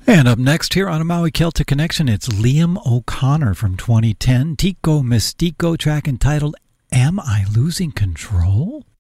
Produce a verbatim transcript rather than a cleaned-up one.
And up next here on a Maui Celtic Connection, it's Liam O'Connor from twenty ten, Tico Mystico, track entitled Am I Losing Control?